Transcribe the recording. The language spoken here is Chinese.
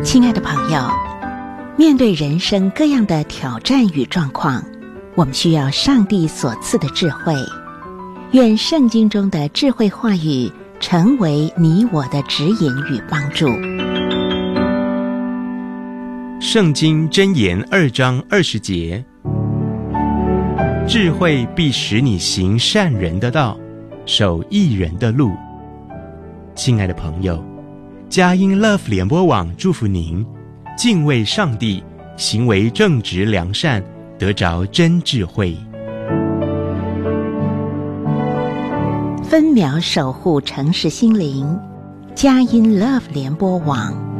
亲爱的朋友，面对人生各样的挑战与状况，我们需要上帝所赐的智慧。愿圣经中的智慧话语成为你我的指引与帮助。 圣经箴言2章20节，智慧必使你行善人的道，守义人的路。亲爱的朋友，佳音 Love 联播网祝福您敬畏上帝，行为正直良善，得着真智慧。 分秒守护城市心灵，佳音 Love 联播网。